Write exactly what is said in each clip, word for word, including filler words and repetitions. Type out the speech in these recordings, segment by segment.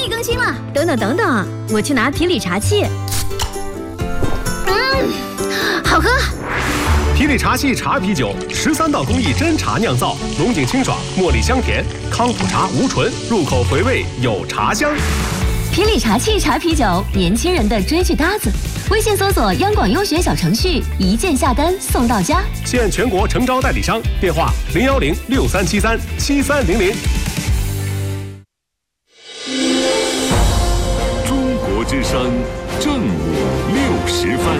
力更新了。等等等等，我去拿提理茶器。嗯，好喝。 提理茶器茶啤酒，十三道工艺真茶酿造，浓井清爽，茉莉香甜，康普茶无醇，入口回味有茶香。 提理茶器茶啤酒，年轻人的追剧搭子。微信搜索央广优选小程序，一键下单送到家。 现全国诚招代理商，电话零幺零六三七三七三零零。 中国之声正午六十分。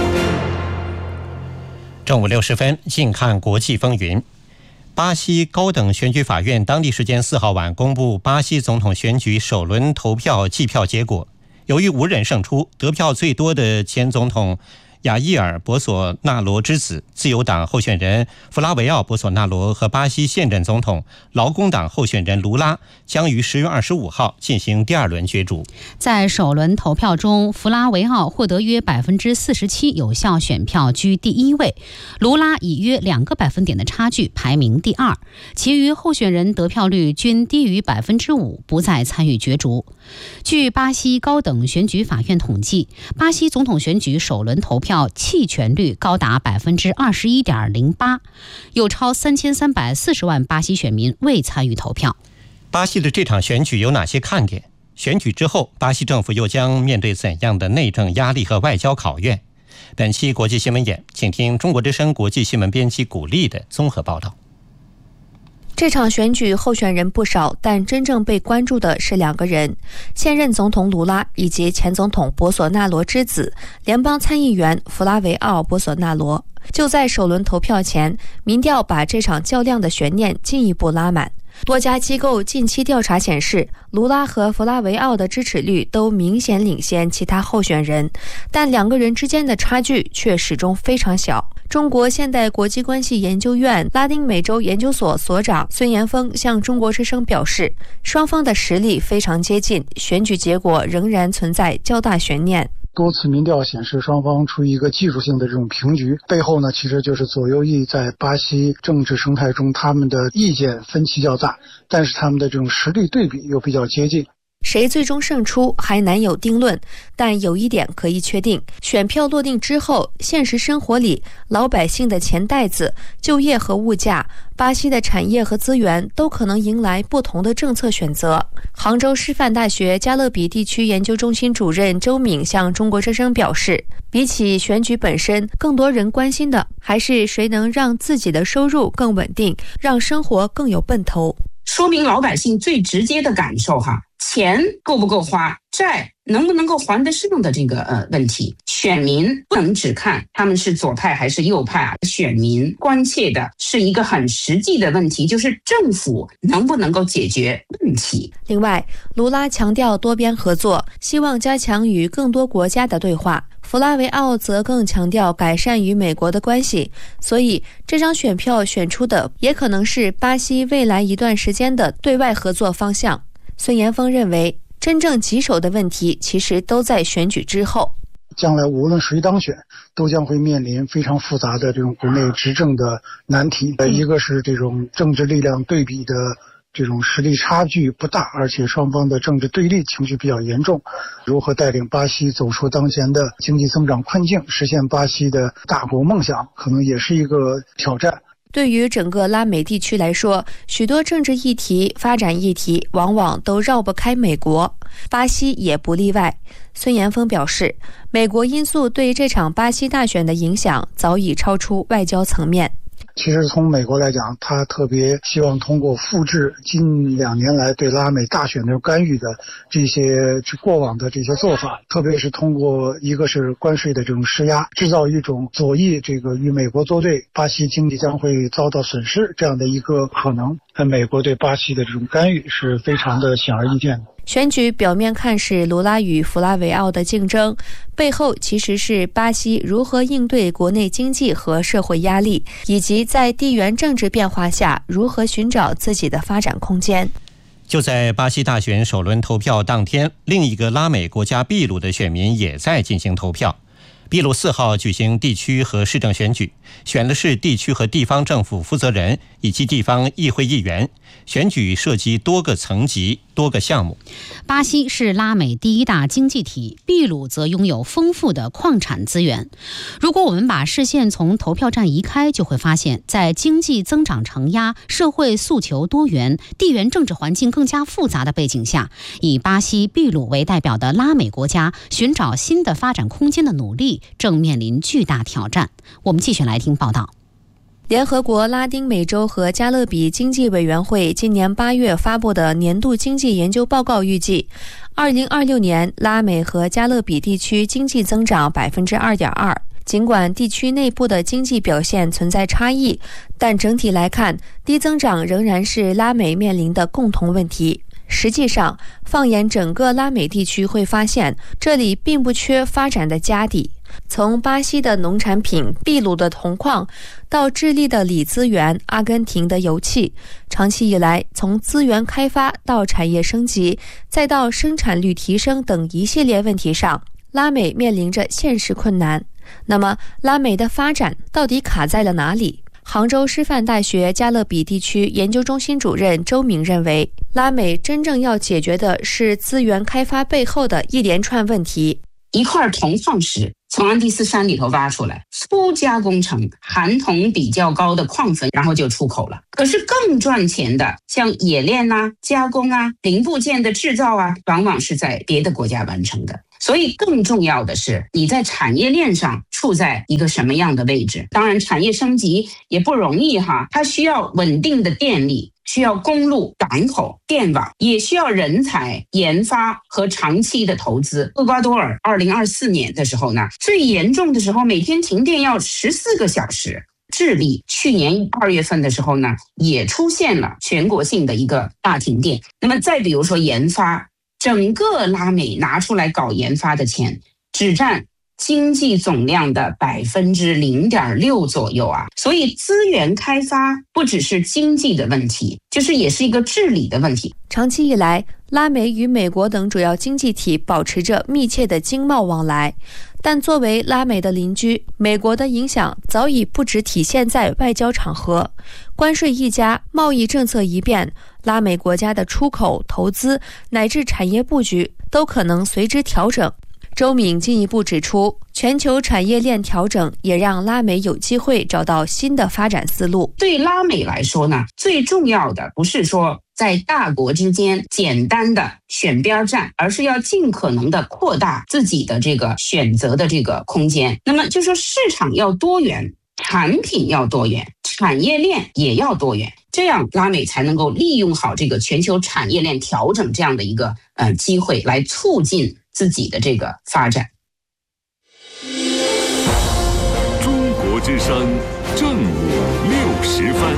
正午六十分，近看国际风云。巴西高等选举法院当地时间四号晚公布巴西总统选举首轮投票计票结果，由于无人胜出，得票最多的前总统亚伊尔·博索纳罗之子、自由党候选人弗拉维奥·博索纳罗和巴西现任总统劳工党候选人卢拉将于十月二十五号进行第二轮角逐。 在首轮投票中，弗拉维奥获得约百分之四十七有效选票，居第一位；卢拉以约两个百分点的差距排名第二。其余候选人得票率均低于百分之五，不再参与角逐。据巴西高等选举法院统计，巴西总统选举首轮投票弃权率高达百分之二十一点零八，有超三千三百四十万巴西选民未参与投票。 巴西的这场选举有哪些看点？选举之后，巴西政府又将面对怎样的内政压力和外交考验？本期国际新闻眼，请听中国之声国际新闻编辑古丽的综合报道。 这场选举候选人不少，但真正被关注的是两个人：现任总统卢拉以及前总统博索纳罗之子、联邦参议员弗拉维奥·博索纳罗。就在首轮投票前，民调把这场较量的悬念进一步拉满。多家机构近期调查显示，卢拉和弗拉维奥的支持率都明显领先其他候选人，但两个人之间的差距却始终非常小。中国现代国际关系研究院拉丁美洲研究所所长孙延峰向中国之声表示，双方的实力非常接近，选举结果仍然存在较大悬念。 多次民调显示双方处于一个技术性的这种平局，背后呢其实就是左右翼在巴西政治生态中他们的意见分歧较大，但是他们的这种实力对比又比较接近。 谁最终胜出还难有定论，但有一点可以确定，选票落定之后，现实生活里老百姓的钱袋子、就业和物价、巴西的产业和资源都可能迎来不同的政策选择。杭州师范大学加勒比地区研究中心主任周敏向中国之声表示，比起选举本身，更多人关心的还是谁能让自己的收入更稳定，让生活更有奔头。 说明老百姓最直接的感受哈，钱够不够花，债能不能够还得上的这个呃问题。选民不能只看他们是左派还是右派啊，选民关切的是一个很实际的问题，就是政府能不能够解决问题。 另外，卢拉强调多边合作，希望加强与更多国家的对话。弗拉维奥则更强调改善与美国的关系，所以这张选票选出的也可能是巴西未来一段时间的对外合作方向。孙延峰认为，真正棘手的问题其实都在选举之后。 将来无论谁当选，都将会面临非常复杂的这种国内执政的难题。一个是这种政治力量对比的这种实力差距不大，而且双方的政治对立情绪比较严重，如何带领巴西走出当前的经济增长困境，实现巴西的大国梦想，可能也是一个挑战。 对于整个拉美地区来说，许多政治议题、发展议题往往都绕不开美国，巴西也不例外。孙延峰表示，美国因素对这场巴西大选的影响早已超出外交层面。 其实从美国来讲，他特别希望通过复制近两年来对拉美大选的干预的这些过往的这些做法，特别是通过一个是关税的这种施压，制造一种左翼这个与美国作对，巴西经济将会遭到损失这样的一个可能。美国对巴西的这种干预是非常的显而易见的。 选举表面看是卢拉与弗拉维奥的竞争，背后其实是巴西如何应对国内经济和社会压力，以及在地缘政治变化下如何寻找自己的发展空间。 就在巴西大选首轮投票当天，另一个拉美国家秘鲁的选民也在进行投票。秘鲁四号举行地区和市政选举，选的是地区和地方政府负责人以及地方议会议员。选举涉及多个层级， 多个项目。 巴西是拉美第一大经济体，秘鲁则拥有丰富的矿产资源。如果我们把视线从投票站移开，就会发现，在经济增长承压、社会诉求多元、地缘政治环境更加复杂的背景下，以巴西、秘鲁为代表的拉美国家寻找新的发展空间的努力正面临巨大挑战。我们继续来听报道。 联合国拉丁美洲和加勒比经济委员会今年八月发布的年度经济研究报告预计，二零二六年拉美和加勒比地区经济增长 百分之二点二。尽管地区内部的经济表现存在差异，但整体来看，低增长仍然是拉美面临的共同问题。实际上，放眼整个拉美地区，会发现这里并不缺发展的家底。从巴西的农产品、秘鲁的铜矿，到智利的锂资源、阿根廷的油气，长期以来，从资源开发到产业升级，再到生产率提升等一系列问题上，拉美面临着现实困难。那么，拉美的发展到底卡在了哪里？杭州师范大学加勒比地区研究中心主任周明认为，拉美真正要解决的是资源开发背后的一连串问题。 一块铜矿石从安第斯山里头挖出来，粗加工成含铜比较高的矿粉，然后就出口了。可是更赚钱的，像冶炼啊、加工啊、零部件的制造啊，往往是在别的国家完成的。所以更重要的是，你在产业链上处在一个什么样的位置？当然，产业升级也不容易哈，它需要稳定的电力，需要公路、港口、电网，也需要人才、研发和长期的投资。厄瓜多尔二零二四年的时候呢，最严重的时候每天停电要十四个小时。智利去年二月份的时候呢，也出现了全国性的一个大停电。那么再比如说研发，整个拉美拿出来搞研发的钱，只占经济总量的百分之零点六左右啊，所以资源开发不只是经济的问题，就是也是一个治理的问题。 长期以来，拉美与美国等主要经济体保持着密切的经贸往来，但作为拉美的邻居，美国的影响早已不只体现在外交场合。关税一加，贸易政策一变，拉美国家的出口、投资乃至产业布局都可能随之调整。周敏进一步指出，全球产业链调整也让拉美有机会找到新的发展思路。 对拉美来说呢，最重要的不是说在大国之间简单的选边站，而是要尽可能的扩大自己的这个选择的这个空间。那么就说市场要多元，产品要多元，产业链也要多元，这样拉美才能够利用好这个全球产业链调整这样的一个呃机会，来促进自己的这个发展。 中国之声正午六时分。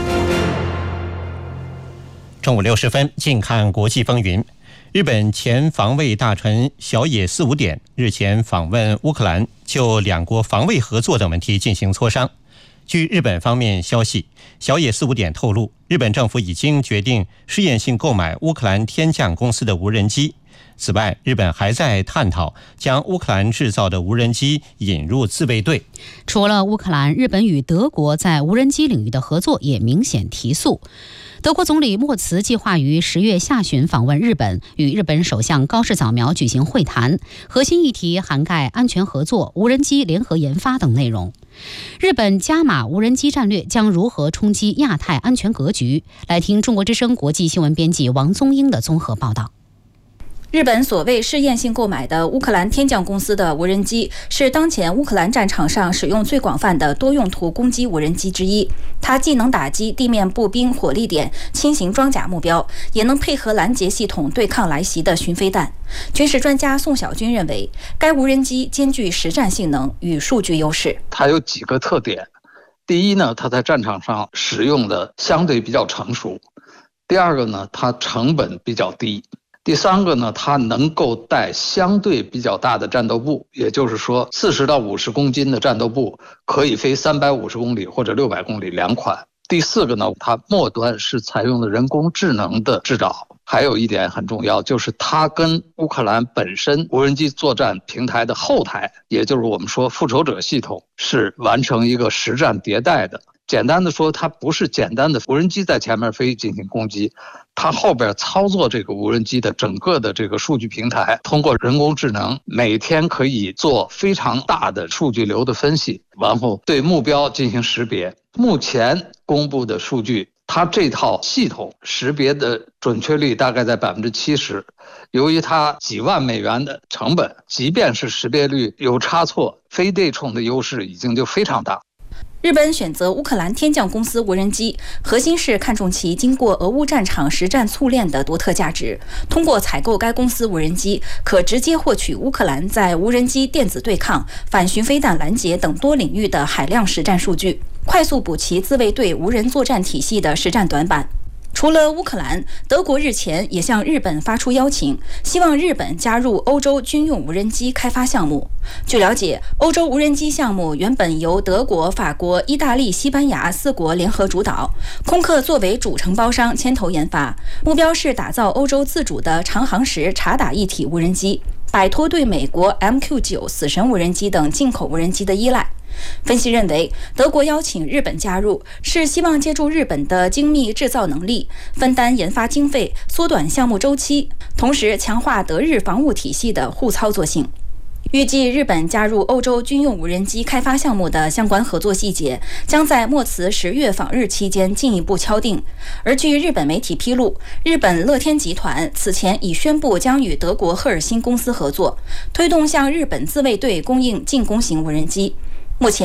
正午六十分，近看国际风云。日本前防卫大臣小野四五点日前访问乌克兰，就两国防卫合作等问题进行磋商。据日本方面消息，小野四五点透露，日本政府已经决定试验性购买乌克兰天降公司的无人机。此外，日本还在探讨将乌克兰制造的无人机引入自卫队。 除了乌克兰，日本与德国在无人机领域的合作也明显提速。德国总理默茨计划于十月下旬访问日本，与日本首相高市早苗举行会谈，核心议题涵盖安全合作、无人机联合研发等内容。日本加码无人机战略将如何冲击亚太安全格局？来听中国之声国际新闻编辑王宗英的综合报道。 日本所谓试验性购买的乌克兰天降公司的无人机，是当前乌克兰战场上使用最广泛的多用途攻击无人机之一。它既能打击地面步兵火力点、轻型装甲目标，也能配合拦截系统对抗来袭的巡飞弹。军事专家宋小军认为，该无人机兼具实战性能与数据优势。 它有几个特点：第一呢，它在战场上使用的相对比较成熟；第二个呢，它成本比较低。第三个呢，它能够带相对比较大的战斗部，也就是说四十到五十公斤的战斗部可以飞三百五十公里或者六百公里两款。第四个呢，它末端是采用的人工智能的制导。还有一点很重要，就是它跟乌克兰本身无人机作战平台的后台，也就是我们说复仇者系统，是完成一个实战迭代的。简单的说，它不是简单的无人机在前面飞进行攻击， 它后边操作这个无人机的整个的这个数据平台，通过人工智能每天可以做非常大的数据流的分析，然后对目标进行识别。目前公布的数据，它这套系统识别的准确率大概在百分之七十。由于它几万美元的成本，即便是识别率有差错，非对冲的优势已经就非常大。 日本选择乌克兰天降公司无人机，核心是看重其经过俄乌战场实战淬炼的独特价值。通过采购该公司无人机，可直接获取乌克兰在无人机电子对抗、反巡飞弹拦截等多领域的海量实战数据，快速补齐自卫队无人作战体系的实战短板。除了乌克兰，德国日前也向日本发出邀请，希望日本加入欧洲军用无人机开发项目。据了解，欧洲无人机项目原本由德国、法国、意大利、西班牙四国联合主导，空客作为主承包商牵头研发，目标是打造欧洲自主的长航时察打一体无人机，摆脱对美国 M Q 九 死神无人机等进口无人机的依赖。分析认为，德国邀请日本加入，是希望借助日本的精密制造能力，分担研发经费，缩短项目周期，同时强化德日防务体系的互操作性。预计日本加入欧洲军用无人机开发项目的相关合作细节，将在莫茨十月访日期间进一步敲定。而据日本媒体披露，日本乐天集团此前已宣布将与德国赫尔辛公司合作，推动向日本自卫队供应进攻型无人机。目前